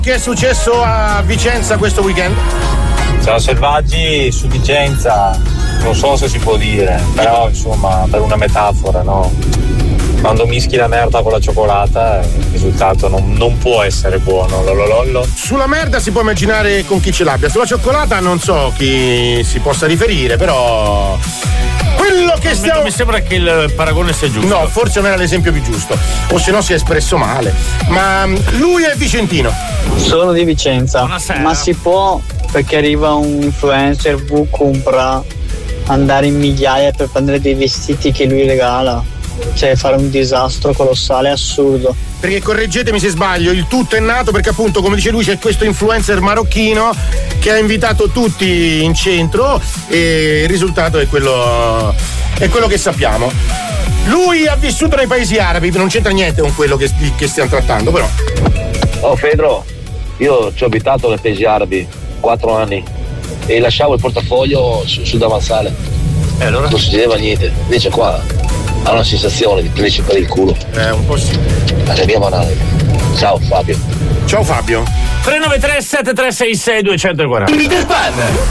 Che è successo a Vicenza questo weekend? Ciao Selvaggi, su Vicenza, non so se si può dire, però insomma per una metafora, no? Quando mischi la merda con la cioccolata il risultato non può essere buono, lololollo. Sulla merda si può immaginare con chi ce l'abbia, sulla cioccolata non so chi si possa riferire, però quello che stiamo... Mi sembra che il paragone sia giusto. No, forse non era l'esempio più giusto, o se no si è espresso male, ma lui è vicentino. Sono di Vicenza. Buonasera. Ma si può, perché arriva un influencer compra, andare in migliaia per prendere dei vestiti che lui regala? Cioè fare un disastro colossale, assurdo. Perché correggetemi se sbaglio, il tutto è nato perché appunto, come dice lui, c'è questo influencer marocchino che ha invitato tutti in centro e il risultato è quello che sappiamo. Lui ha vissuto nei paesi arabi, non c'entra niente con quello che stiamo trattando, però. Oh Pedro, io ci ho abitato nei paesi arabi 4 anni e lasciavo il portafoglio sul davanzale. Allora? Non succedeva niente, invece qua ha una sensazione di prenderci per il culo. Un po' sì. La mia banale. Ciao Fabio. Ciao Fabio. 393 7366 240. Peter Pan,